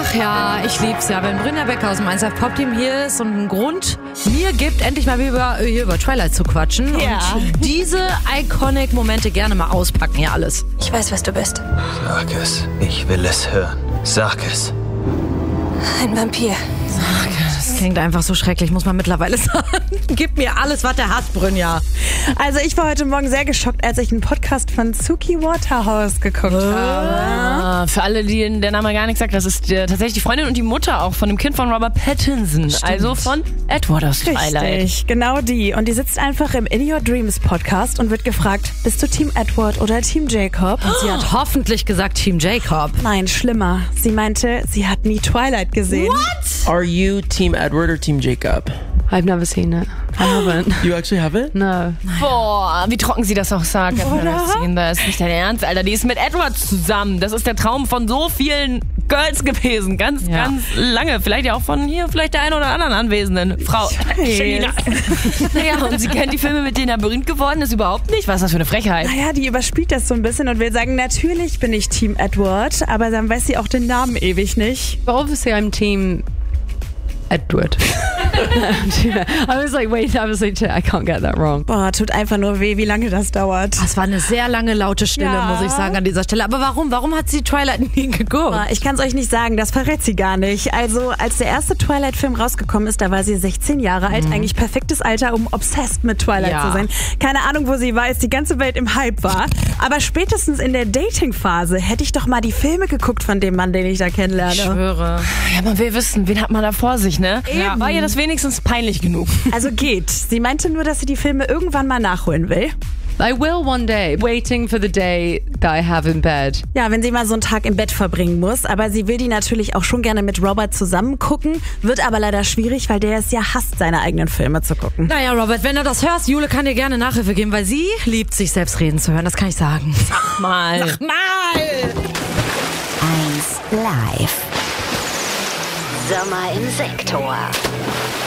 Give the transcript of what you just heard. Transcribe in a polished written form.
Ach ja, ich lieb's ja, wenn Brynja Becker aus dem 1Live Pop Team hier ist und einen Grund mir gibt, endlich mal hier über Twilight zu quatschen. Ja. Und diese iconic Momente gerne mal auspacken hier alles. Ich weiß, was du bist. Sag es. Ich will es hören. Sag es. Ein Vampir. Das klingt einfach so schrecklich, muss man mittlerweile sagen. Gib mir alles, was der hasst, Brynja. Also ich war heute Morgen sehr geschockt, als ich einen Podcast von Suki Waterhouse geguckt habe. Für alle, die der Name gar nichts sagt, das ist tatsächlich die Freundin und die Mutter auch von dem Kind von Robert Pattinson. Stimmt. Also von Edward aus Twilight. Richtig, genau die. Und die sitzt einfach im In Your Dreams Podcast und wird gefragt, bist du Team Edward oder Team Jacob? Und Sie hat hoffentlich gesagt Team Jacob. nein, schlimmer. Sie meinte, sie hat nie Twilight gesehen. Are you Team Edward or Team Jacob? I've never seen it. I haven't. You actually haven't? No. Boah, wie trocken sie das auch sagt. Das ist nicht dein Ernst, Alter. Die ist mit Edward zusammen. Das ist der Traum von so vielen Girls gewesen. Ganz lange. Vielleicht ja auch von vielleicht der einen oder anderen anwesenden Frau. Selina. Naja, und sie kennt die Filme, mit denen er berühmt geworden ist, überhaupt nicht. Was ist das für eine Frechheit? Naja, die überspielt das so ein bisschen und will sagen, natürlich bin ich Team Edward, aber dann weiß sie auch den Namen ewig nicht. But obviously I'm Team Edward. I was like, wait, I can't get that wrong. Boah, tut einfach nur weh, wie lange das dauert. Das war eine sehr lange, laute Stille, Ja. muss ich sagen, an dieser Stelle. Aber warum? Warum hat sie Twilight nie geguckt? Boah, ich kann es euch nicht sagen, das verrät sie gar nicht. Also, als der erste Twilight-Film rausgekommen ist, da war sie 16 Jahre alt. Eigentlich perfektes Alter, um obsessed mit Twilight Ja. zu sein. Keine Ahnung, wo sie war, als die ganze Welt im Hype war. Aber spätestens in der Dating-Phase hätte ich doch mal die Filme geguckt von dem Mann, den ich da kennenlerne. Ich schwöre. Ja, man will wissen, wen hat man da vor sich, ne? Ja. War ihr das wenigstens peinlich genug? Also geht. Sie meinte nur, dass sie die Filme irgendwann mal nachholen will. I will one day. Waiting for the day that I have in bed. Ja, wenn sie mal so einen Tag im Bett verbringen muss. Aber sie will die natürlich auch schon gerne mit Robert zusammen gucken. Wird aber leider schwierig, weil der es ja hasst, seine eigenen Filme zu gucken. Naja, Robert, wenn du das hörst, Jule kann dir gerne Nachhilfe geben, weil sie liebt sich selbst reden zu hören, das kann ich sagen. Mal. 1Live. Sommer im Sektor.